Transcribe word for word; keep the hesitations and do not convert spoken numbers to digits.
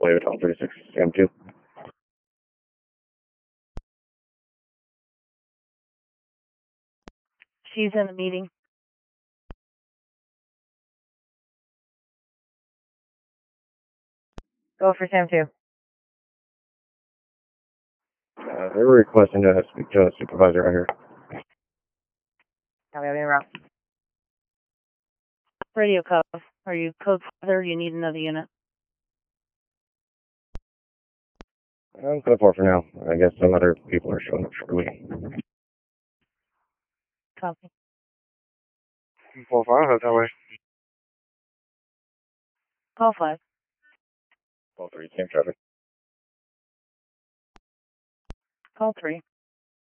Play with Tom thirty-six, Sam two. She's in the meeting. Go for Sam two. Uh, they were requesting to speak to a supervisor right here. Now we have a route. Radio code. Are you code further? You need another unit. I'm code four for now. I guess some other people are showing up shortly. Copy. four five, head that way. Call five. Call three, same traffic. Call three.